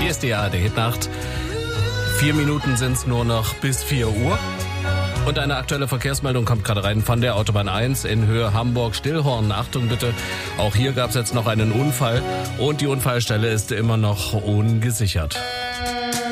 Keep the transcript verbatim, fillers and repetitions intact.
Hier ist die A R D-Hitnacht. Vier Minuten sind es nur noch bis vier Uhr. Und eine aktuelle Verkehrsmeldung kommt gerade rein von der Autobahn eins in Höhe Hamburg-Stillhorn. Achtung bitte, auch hier gab es jetzt noch einen Unfall und die Unfallstelle ist immer noch ungesichert.